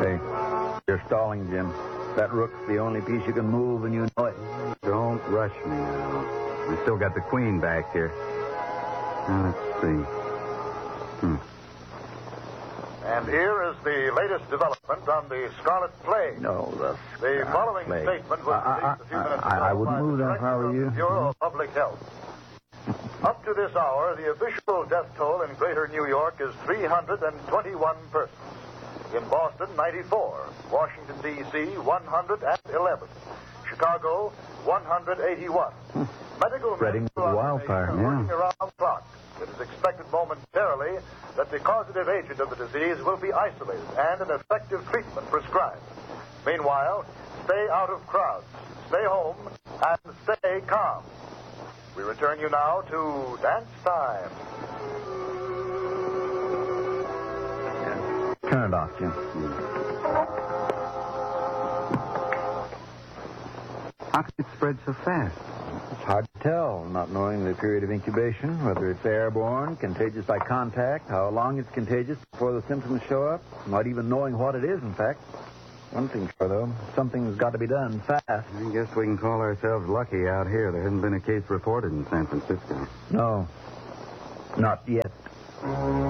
Hey, you're stalling, Jim. That rook's the only piece you can move, and you know it. Don't rush me now. We still got the queen back here. Now, let's see. And here is the latest development on the Scarlet Plague. No, the following Plague. statement was released a few minutes ago I wouldn't by move the that if I were Director you. of the Bureau of Public Health. Up to this hour, the official death toll in Greater New York is 321 persons. In Boston, 94. Washington, D.C., 111. Chicago, 181. Medical Spreading the wildfire, working around the clock. It is expected momentarily that the causative agent of the disease will be isolated and an effective treatment prescribed. Meanwhile, stay out of crowds, stay home, and stay calm. We return you now to Dance Time. Yeah. Turn it off, Jim. How could it spread so fast? It's hard to tell, not knowing the period of incubation, whether it's airborne, contagious by contact, how long it's contagious before the symptoms show up, not even knowing what it is, in fact. One thing's sure, though, something's got to be done fast. I guess we can call ourselves lucky out here. There hasn't been a case reported in San Francisco. No, not yet.